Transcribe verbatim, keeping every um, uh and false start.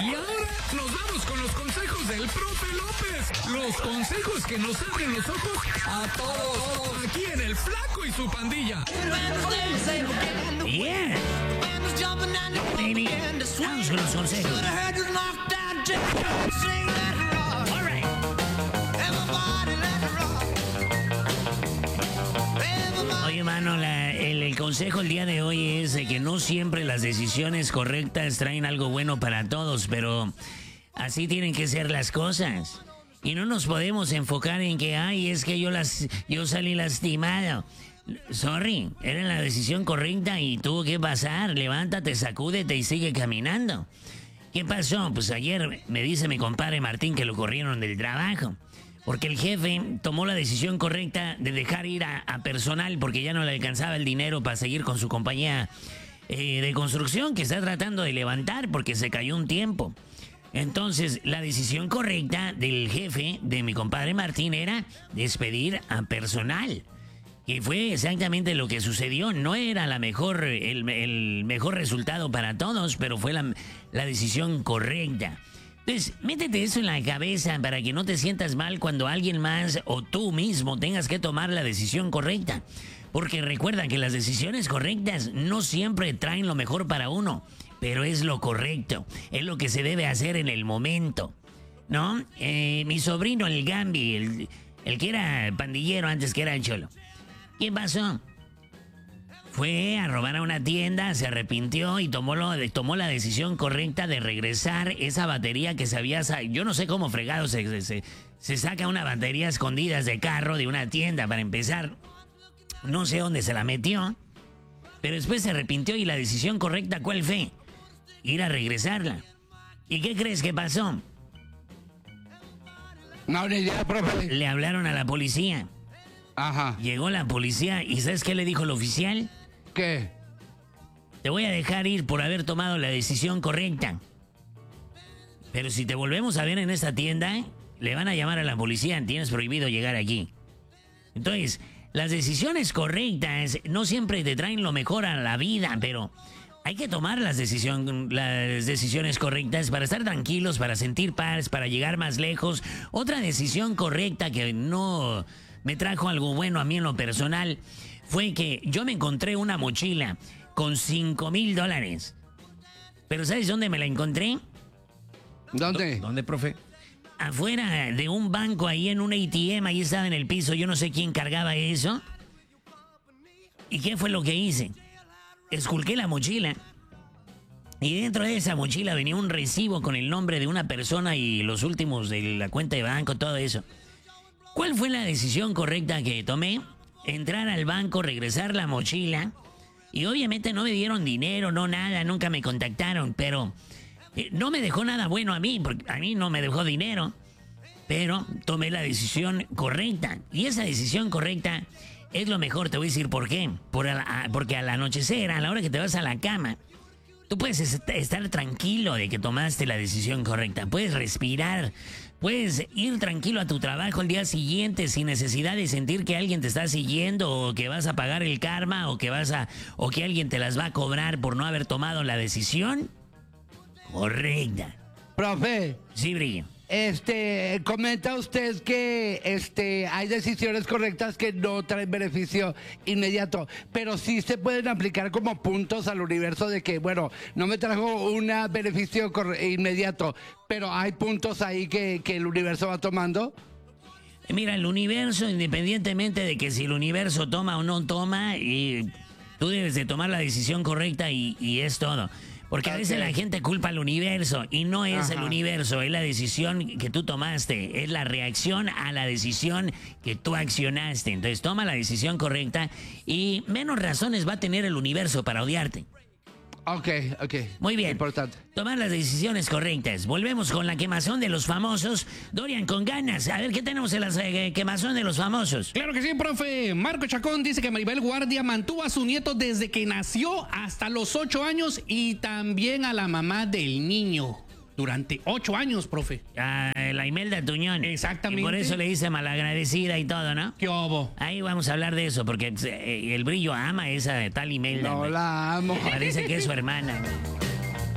Y ahora nos vamos con los consejos del profe López. Los consejos que nos abren los ojos a todos. Aquí en El Flaco y su pandilla. Yeah. Baby, vamos con los consejos. All right. Oye, mano, la, el, el consejo el día de hoy es de que no siempre las decisiones correctas traen algo bueno para todos, pero así tienen que ser las cosas. Y no nos podemos enfocar en que, ay, es que yo las, yo salí lastimado. Sorry, era la decisión correcta y tuvo que pasar. Levántate, sacúdete y sigue caminando. ¿Qué pasó? Pues ayer me dice mi compadre Martín que lo corrieron del trabajo. Porque el jefe tomó la decisión correcta de dejar ir a, a personal porque ya no le alcanzaba el dinero para seguir con su compañía eh, de construcción que está tratando de levantar porque se cayó un tiempo. Entonces, la decisión correcta del jefe de mi compadre Martín era despedir a personal. Y fue exactamente lo que sucedió. No era la mejor, el, el mejor resultado para todos, pero fue la, la decisión correcta. Entonces, métete eso en la cabeza para que no te sientas mal cuando alguien más o tú mismo tengas que tomar la decisión correcta. Porque recuerda que las decisiones correctas no siempre traen lo mejor para uno, pero es lo correcto, es lo que se debe hacer en el momento, ¿no? Eh, mi sobrino, el Gambi, el, el que era pandillero antes que era el cholo. ¿Qué pasó? Fue a robar a una tienda, se arrepintió y tomó, lo, tomó la decisión correcta de regresar esa batería que se había... Yo no sé cómo fregado se, se, se saca una batería escondida de carro de una tienda para empezar. No sé dónde se la metió, pero después se arrepintió y la decisión correcta, ¿cuál fue? Ir a regresarla. ¿Y qué crees que pasó? No, ni idea, profe. Le hablaron a la policía. Ajá. Llegó la policía y ¿sabes qué le dijo el oficial? ¿Qué? Te voy a dejar ir por haber tomado la decisión correcta. Pero si te volvemos a ver en esta tienda, le van a llamar a la policía, tienes prohibido llegar aquí. Entonces, las decisiones correctas no siempre te traen lo mejor a la vida, pero hay que tomar las, decisión, las decisiones correctas para estar tranquilos, para sentir paz, para llegar más lejos. Otra decisión correcta que no me trajo algo bueno a mí en lo personal fue que yo me encontré una mochila con cinco mil dólares. Pero ¿sabes dónde me la encontré? ¿Dónde? ¿Dónde, profe? Afuera de un banco, ahí en un A T M, ahí estaba en el piso, yo no sé quién cargaba eso. ¿Y qué fue lo que hice? Esculqué la mochila y dentro de esa mochila venía un recibo con el nombre de una persona y los últimos de la cuenta de banco, todo eso. ¿Cuál fue la decisión correcta que tomé? Entrar al banco, regresar la mochila y obviamente no me dieron dinero, no nada, nunca me contactaron, pero eh, no me dejó nada bueno a mí, porque a mí no me dejó dinero, pero tomé la decisión correcta y esa decisión correcta es lo mejor. Te voy a decir por qué. Por a la, porque al anochecer, a la hora que te vas a la cama, tú puedes est- estar tranquilo de que tomaste la decisión correcta. Puedes respirar. Puedes ir tranquilo a tu trabajo el día siguiente sin necesidad de sentir que alguien te está siguiendo o que vas a pagar el karma o que vas a o que alguien te las va a cobrar por no haber tomado la decisión correcta. Profe, Sí, Brillo. este, comenta usted que este, hay decisiones correctas que no traen beneficio inmediato, pero sí se pueden aplicar como puntos al universo de que, bueno, no me trajo un beneficio corre- inmediato, pero hay puntos ahí que, que el universo va tomando. Mira, el universo, independientemente de que si el universo toma o no toma, y tú debes de tomar la decisión correcta y, y es todo. Porque a veces Ok. la gente culpa al universo y no es Ajá. el universo, es la decisión que tú tomaste, es la reacción a la decisión que tú accionaste. Entonces toma la decisión correcta y menos razones va a tener el universo para odiarte. Ok, ok. Muy bien. Importante. Tomar las decisiones correctas. Volvemos con la quemazón de los famosos. Dorian, con ganas. A ver, ¿qué tenemos en la eh, quemazón de los famosos? Claro que sí, profe. Marco Chacón dice que Maribel Guardia mantuvo a su nieto desde que nació hasta los ocho años y también a la mamá del niño durante ocho años, profe. A la Imelda Tuñón. Exactamente. Y por eso le dice malagradecida y todo, ¿no? ¿Qué obo? Ahí vamos a hablar de eso, porque eh, el Brillo ama a esa tal Imelda. No güey. la amo. Parece que es su hermana, güey.